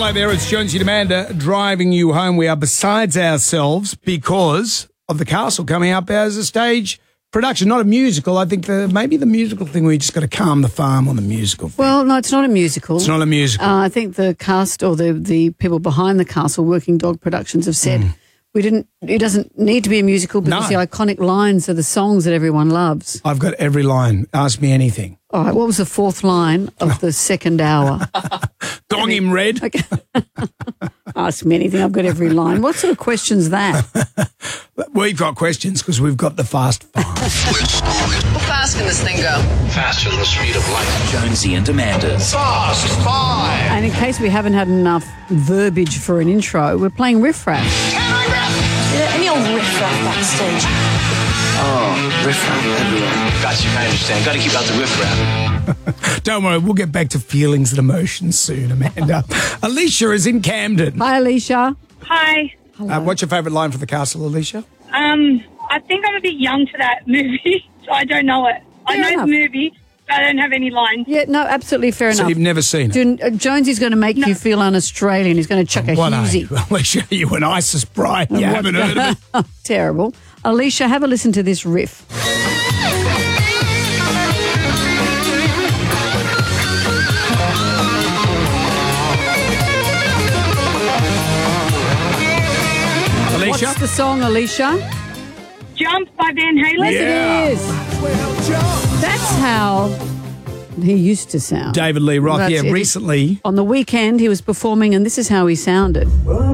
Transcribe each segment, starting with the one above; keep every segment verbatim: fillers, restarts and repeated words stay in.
Hello there, it's Jonesy and Amanda driving you home. We are besides ourselves because of The Castle coming up as a stage production, not a musical. I think the maybe the musical thing, we just got to calm the farm on the musical thing. Well, no, it's not a musical. It's not a musical. Uh, I think the cast or the, the people behind The Castle, Working Dog Productions, have said mm. we didn't. It doesn't need to be a musical because no. the iconic lines are the songs that everyone loves. I've got every line. Ask me anything. All right, what was the fourth line of the second hour? Gong him red. Okay. Ask me anything. I've got every line. What sort of question's that? We've got questions because we've got the fast five. How fast can this thing go? Faster than the speed of light. Jonesy and Amanda's Fast Five. And in case we haven't had enough verbiage for an intro, we're playing Riff Raff. Is there any old riff raff backstage? Oh, riff raff everywhere. Got you, I understand. Got to keep out the riff raff. Don't worry, we'll get back to feelings and emotions soon, Amanda. Alicia is in Camden. Hi, Alicia. Hi. Uh, what's your favourite line for The Castle, Alicia? Um, I think I'm a bit young to that movie, so I don't know it. I Fair know enough. the movie, but I don't have any lines. Yeah, no, absolutely fair So enough. you've never seen it? Do, uh, Jonesy's going to make you feel un-Australian. He's going to chuck a What are hoozy. you? Alicia, you an ISIS bride. You haven't heard of it? Terrible. Alicia, have a listen to this riff. Alicia? What's the song, Alicia? Jump by Van Halen. Yeah. It is. That's how he used to sound. David Lee Roth, That's yeah, it. recently. On the weekend, he was performing, and this is how he sounded.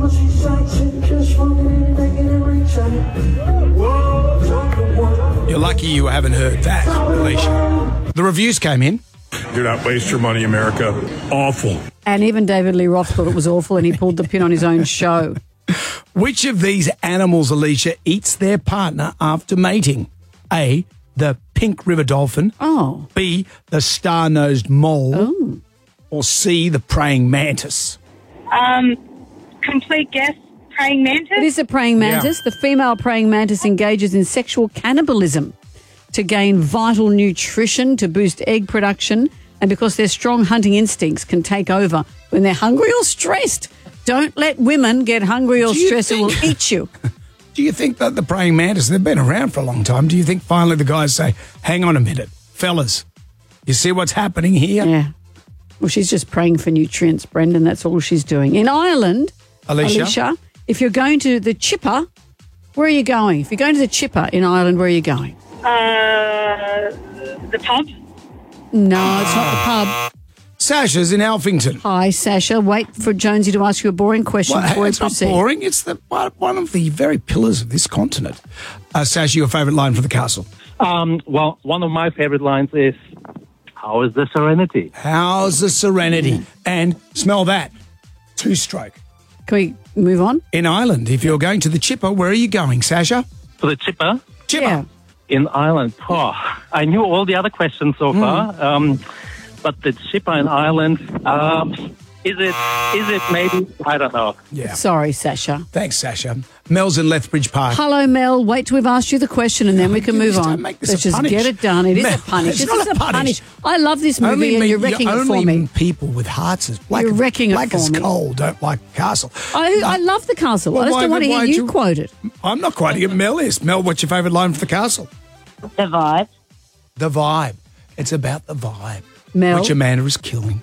You're lucky you haven't heard that, Alicia. The reviews came in. Do not waste your money, America. Awful. And even David Lee Roth thought it was awful, and he pulled the pin on his own show. Which of these animals, Alicia, eats their partner after mating? A, the pink river dolphin. Oh. B, the star-nosed mole. Oh. Or C, the praying mantis. Um, complete guess, praying mantis. It is a praying mantis. Yeah. The female praying mantis engages in sexual cannibalism to gain vital nutrition, to boost egg production, and because their strong hunting instincts can take over when they're hungry or stressed. Don't let women get hungry or Do you stressed, it will think- eat you. Do you think that the praying mantis, they've been around for a long time, do you think finally the guys say, hang on a minute, fellas, you see what's happening here? Yeah. Well, she's just praying for nutrients, Brendan. That's all she's doing. In Ireland, Alicia? Alicia, if you're going to the Chipper, where are you going? If you're going to the Chipper in Ireland, where are you going? Uh, the pub. No, it's not the pub. Sasha's in Alphington. Hi, Sasha. Wait for Jonesy to ask you a boring question Well, before we it's not proceed. boring. It's the one one of the very pillars of this continent. Uh, Sasha, your favourite line for The Castle? Um, well, one of my favorite lines is, "How is the Serenity?" How's the Serenity? And smell that, two-stroke. Can we move on? In Ireland, if you're going to the Chipper, where are you going, Sasha? For the Chipper Chipper. Yeah. in Ireland. Oh, I knew all the other questions so far, um, but the Chipper in Ireland, um, is it? Is it maybe? I don't know. Yeah. Sorry, Sasha. Thanks, Sasha. Mel's in Lethbridge Park. Hello, Mel. Wait till we've asked you the question and then we can move Just on. don't make this Let's a just punish. get it done. It is Mel, a punish. it's This not is a punish. I love this movie Only and me- you're wrecking it only for me. people with hearts as black, You're wrecking it black for as me. coal don't like Castle. I, I love the castle. Well, I just why- don't want to why hear do you you- quote it. I'm not quoting it. Mel is. Mel, what's your favourite line for The Castle? The vibe. The vibe. It's about the vibe. Mel. Which Amanda is killing.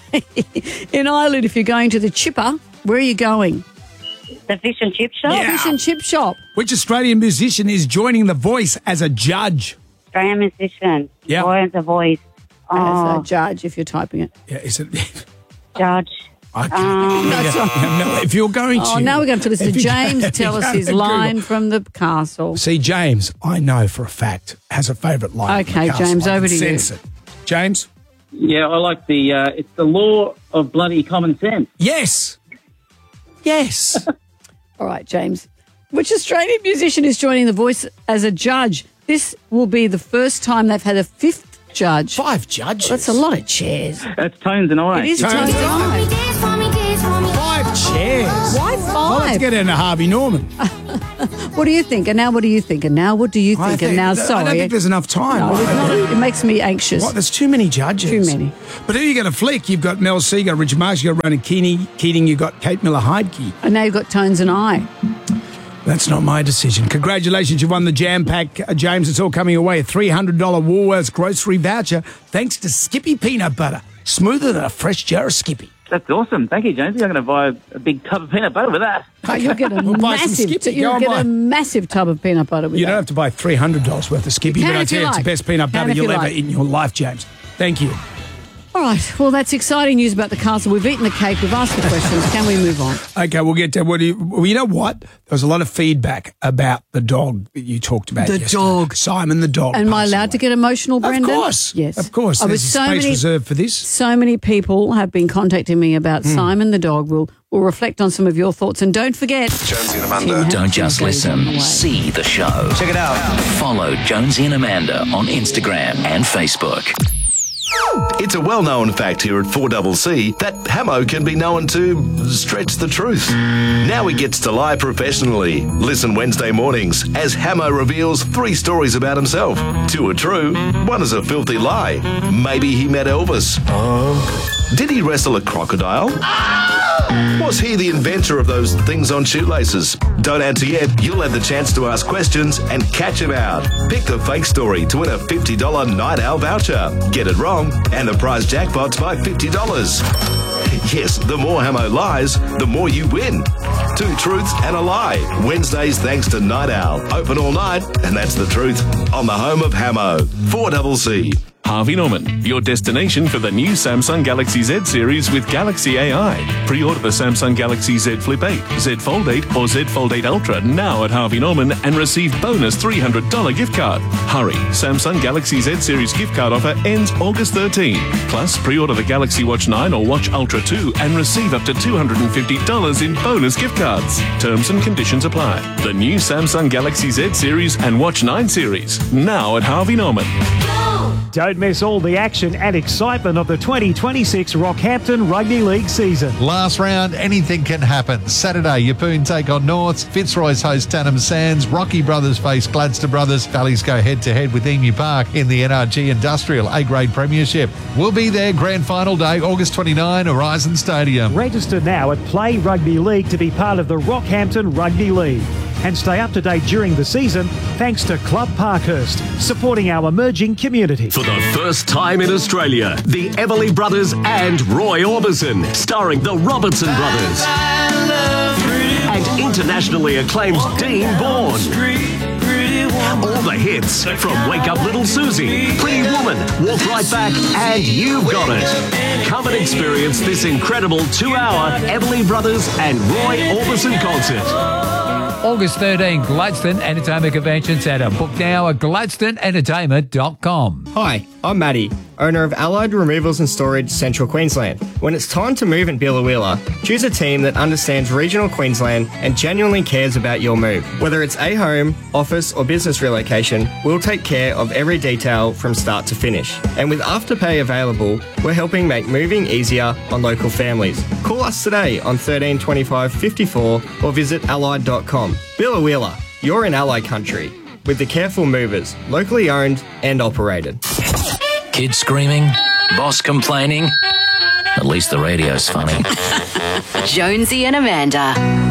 In Ireland, if you're going to the Chipper, where are you going? The fish and chip shop. Yeah. Fish and chip shop. Which Australian musician is joining The Voice as a judge? Australian musician. Yeah. Boy, the voice. As Oh, a judge, if you're typing it. Yeah, is it? judge. I can't. Um, yeah, yeah, Mel, if you're going to. Oh, now we're going to have to listen if to you- James if tell you're us going his to line Google- from the castle. See, James, I know for a fact, has a favourite line. from Okay, The Castle. James, I can over to you. sense it. James? Yeah, I like the, uh, it's the law of bloody common sense. Yes. Yes. All right, James. Which Australian musician is joining The Voice as a judge? This will be the first time they've had a fifth judge. Five judges. That's a lot of chairs. That's Tones and I. It is Tones Tones and and I. Five chairs. Why Well, let's five? get into Harvey Norman. What do you think? And now what do you think? And now what do you think? I and think- now, I sorry. don't think there's enough time. No, there's not. It makes me anxious. What? There's too many judges. Too many. But who you going to flick? You've got Mel C, you've got Richard Marks, you've got Ronan Keating, Keating, you've got Kate Miller-Heidke. And now you've got Tones and I. That's not my decision. Congratulations, you won the Jam Pack, uh, James. It's all coming away. A three hundred dollars Woolworths grocery voucher thanks to Skippy Peanut Butter. Smoother than a fresh jar of Skippy. That's awesome. Thank you, Jonesy. I'm going to buy a big tub of peanut butter with that. Oh, you'll get a We'll buy some massive, Skippy. Go you'll on, get buy. a massive tub of peanut butter with You that. don't have to buy three hundred dollars worth of Skippy, You but can I if tell you you, it's like. the best peanut Can butter if you you'll ever like. eat in your life, James. Thank you. All right. Well, that's exciting news about the castle. We've eaten the cake. We've asked the questions. Can we move on? Okay, we'll get to what do you, well, you know what? There was a lot of feedback about the dog that you talked about The yesterday. dog. Simon the dog. Am I passed allowed away. to get emotional, Brendan? Of course. Yes. Of course. I There's was a so space many, reserved for this. So many people have been contacting me about Hmm. Simon the dog. We'll, we'll reflect on some of your thoughts. And don't forget... Jonesy and Tim Amanda. Hampton Don't just is on the listen, way. see the show. Check it out. Follow Jonesy and Amanda on Instagram and Facebook. It's a well-known fact here at four C C that Hamo can be known to stretch the truth. Now he gets to lie professionally. Listen Wednesday mornings as Hamo reveals three stories about himself. Two are true, one is a filthy lie. Maybe he met Elvis. Did he wrestle a crocodile? Was he the inventor of those things on shoelaces? Don't answer yet. You'll have the chance to ask questions and catch him out. Pick the fake story to win a fifty dollars Night Owl voucher. Get it wrong, and the prize jackpot's by fifty dollars. Yes, the more Hamo lies, the more you win. Two truths and a lie. Wednesdays thanks to Night Owl. Open all night, and that's the truth. On the home of Hamo. four C C. Harvey Norman, your destination for the new Samsung Galaxy Z series with Galaxy A I. Pre-order the Samsung Galaxy Z Flip eight, Z Fold eight or Z Fold eight Ultra now at Harvey Norman and receive bonus three hundred dollars gift card. Hurry, Samsung Galaxy Z series gift card offer ends August thirteenth. Plus, pre-order the Galaxy Watch nine or Watch Ultra two and receive up to two hundred fifty dollars in bonus gift cards. Terms and conditions apply. The new Samsung Galaxy Z series and Watch nine series now at Harvey Norman. Don't miss all the action and excitement of the twenty twenty-six Rockhampton Rugby League season. Last round, anything can happen. Saturday, Yeppoon take on Norths, Fitzroy's host Tannum Sands, Rocky Brothers face Gladstone Brothers, Valleys go head-to-head with Emu Park in the N R G Industrial A-Grade Premiership. We'll be there grand final day, August twenty-ninth, Horizon Stadium. Register now at Play Rugby League to be part of the Rockhampton Rugby League. And stay up to date during the season thanks to Club Parkhurst, supporting our emerging community. For the first time in Australia, the Everly Brothers and Roy Orbison, starring the Robertson Brothers. And internationally acclaimed Dean Bourne. All the hits from Wake Up Little Susie, Pretty Woman, Walk Right Back, and You've Got It. Come and experience this incredible two-hour Everly Brothers and Roy Orbison concert. August thirteenth, Gladstone Entertainment Convention Centre. Book now at gladstone entertainment dot com. Hi, I'm Matty, owner of Allied Removals and Storage Central Queensland. When it's time to move in Billawheeler, choose a team that understands regional Queensland and genuinely cares about your move. Whether it's a home, office or business relocation, we'll take care of every detail from start to finish. And with Afterpay available, we're helping make moving easier on local families. Call us today on thirteen twenty-five fifty-four or visit allied dot com. Billawheeler, you're in Allied country with the Careful Movers, locally owned and operated. Kids screaming, boss complaining. At least the radio's funny. Jonesy and Amanda.